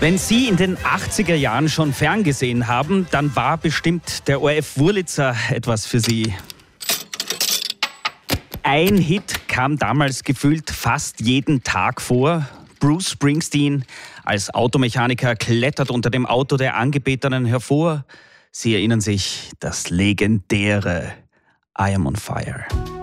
Wenn Sie in den 80er Jahren schon ferngesehen haben, dann war bestimmt der ORF Wurlitzer etwas für Sie. Ein Hit kam damals gefühlt fast jeden Tag vor. Bruce Springsteen als Automechaniker klettert unter dem Auto der Angebetenen hervor. Sie erinnern sich, das legendäre I Am on Fire.